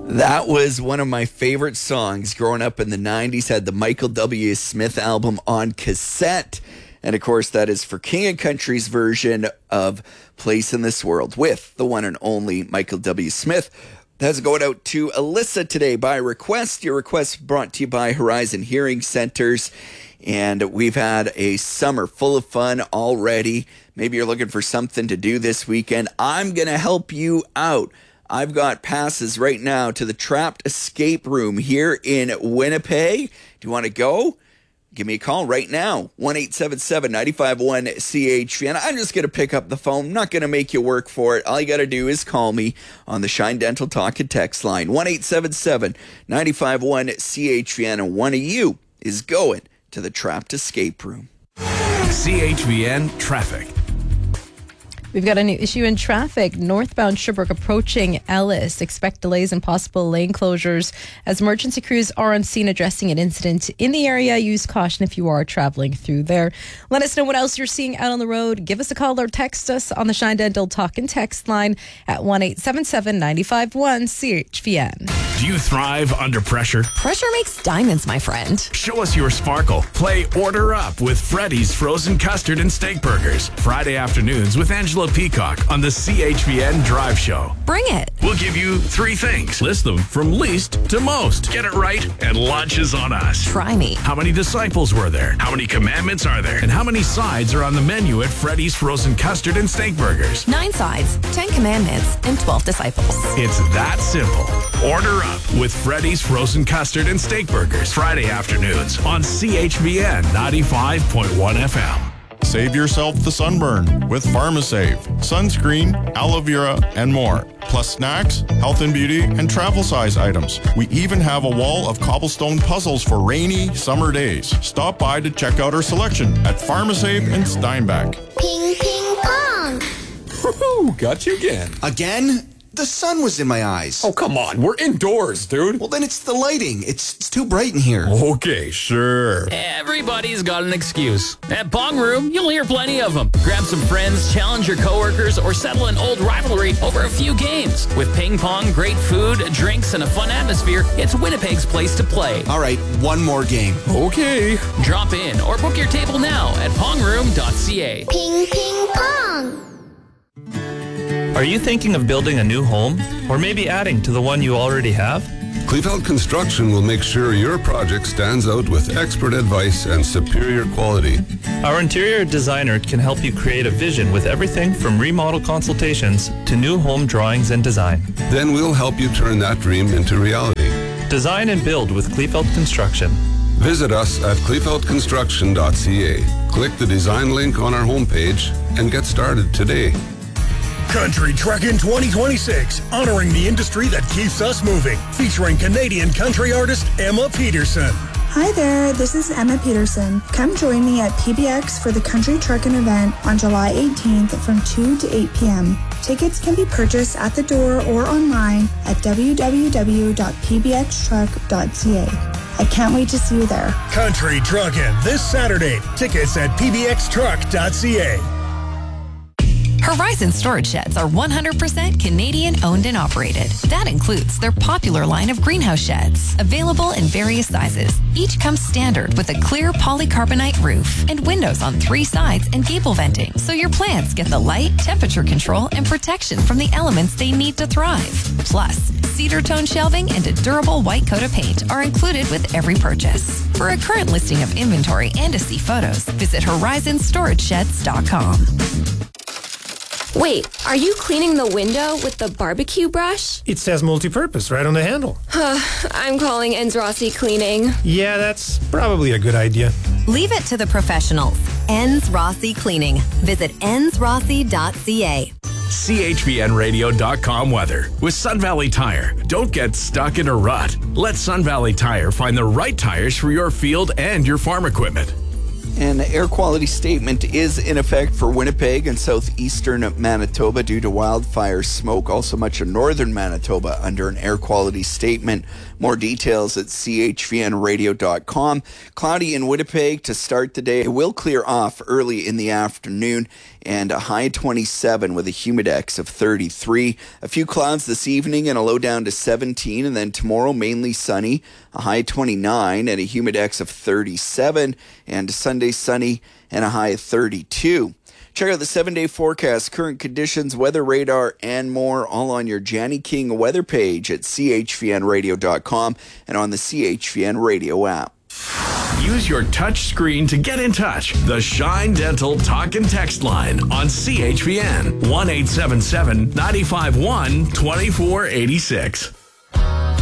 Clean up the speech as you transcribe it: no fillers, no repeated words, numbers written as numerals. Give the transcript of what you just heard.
That was one of my favorite songs growing up in the 90s. Had the Michael W. Smith album on cassette. And of course, that is for King of Country's version of Place in This World with the one and only Michael W. Smith. That's going out to Alyssa today by request. Your request brought to you by Horizon Hearing Centers. And we've had a summer full of fun already. Maybe you're looking for something to do this weekend. I'm going to help you out. I've got passes right now to the Trapped Escape Room here in Winnipeg. Do you want to go? Give me a call right now, 1-877-951-CHVN. I'm just going to pick up the phone. I'm not going to make you work for it. All you got to do is call me on the Shine Dental Talk and Text line, 1-877-951-CHVN, and one of you is going to the Trapped Escape Room. CHVN Traffic. We've got a new issue in traffic. Northbound Sherbrooke approaching Ellis. Expect delays and possible lane closures as emergency crews are on scene addressing an incident in the area. Use caution if you are traveling through there. Let us know what else you're seeing out on the road. Give us a call or text us on the Shine Dental Talk and Text line at 1-877-951-CHVN. Do you thrive under pressure? Pressure makes diamonds, my friend. Show us your sparkle. Play Order Up with Freddy's Frozen Custard and Steak Burgers. Friday afternoons with Angela Peacock on the CHVN Drive Show. Bring it. We'll give you 3 things. List them from least to most. Get it right, and lunch is on us. Try me. How many disciples were there? How many commandments are there? And how many sides are on the menu at Freddy's Frozen Custard and Steak Burgers? 9 sides, 10 commandments, and 12 disciples. It's that simple. Order up with Freddy's Frozen Custard and Steak Burgers. Friday afternoons on CHVN 95.1 FM. Save yourself the sunburn with PharmaSave, sunscreen, aloe vera, and more. Plus snacks, health and beauty, and travel size items. We even have a wall of cobblestone puzzles for rainy summer days. Stop by to check out our selection at PharmaSave in Steinbach. Ping, ping, pong. Woohoo! Got you again. Again? The sun was in my eyes. Oh, come on. We're indoors, dude. Well, then it's the lighting. It's too bright in here. Okay, sure. Everybody's got an excuse. At Pong Room, you'll hear plenty of them. Grab some friends, challenge your coworkers, or settle an old rivalry over a few games. With ping pong, great food, drinks, and a fun atmosphere, it's Winnipeg's place to play. All right, one more game. Okay. Drop in or book your table now at pongroom.ca. Ping, ping, pong. Are you thinking of building a new home or maybe adding to the one you already have? Kleefeld Construction will make sure your project stands out with expert advice and superior quality. Our interior designer can help you create a vision with everything from remodel consultations to new home drawings and design. Then we'll help you turn that dream into reality. Design and build with Kleefeld Construction. Visit us at kleefeldconstruction.ca. Click the design link on our homepage and get started today. Country Truckin' 2026, honoring the industry that keeps us moving. Featuring Canadian country artist Emma Peterson. Hi there, this is Emma Peterson. Come join me at PBX for the Country Truckin' event on July 18th from 2 to 8 p.m. Tickets can be purchased at the door or online at www.pbxtruck.ca. I can't wait to see you there. Country Truckin' this Saturday. Tickets at pbxtruck.ca. Horizon Storage Sheds are 100% Canadian owned and operated. That includes their popular line of greenhouse sheds, available in various sizes. Each comes standard with a clear polycarbonate roof and windows on 3 sides and gable venting, so your plants get the light, temperature control, and protection from the elements they need to thrive. Plus, cedar tone shelving and a durable white coat of paint are included with every purchase. For a current listing of inventory and to see photos, visit horizonstoragesheds.com. Wait, are you cleaning the window with the barbecue brush? It says multi-purpose right on the handle. I'm calling Enz Rossi Cleaning. Yeah, that's probably a good idea. Leave it to the professionals. Enz Rossi Cleaning. Visit enzrossi.ca. CHVNradio.com weather with Sun Valley Tire. Don't get stuck in a rut. Let Sun Valley Tire find the right tires for your field and your farm equipment. An air quality statement is in effect for Winnipeg and southeastern Manitoba due to wildfire smoke. Also much of northern Manitoba under an air quality statement. More details at chvnradio.com. Cloudy in Winnipeg to start the day. It will clear off early in the afternoon. and a high 27 with a humidex of 33. A few clouds this evening and a low down to 17. And then tomorrow, mainly sunny, a high 29 and a humidex of 37. And Sunday, sunny and a high of 32. Check out the 7-day forecast, current conditions, weather radar, and more, all on your Janny King weather page at chvnradio.com and on the CHVN Radio app. Use your touch screen to get in touch. The Shine Dental Talk and Text line on CHVN 1-877-951-2486.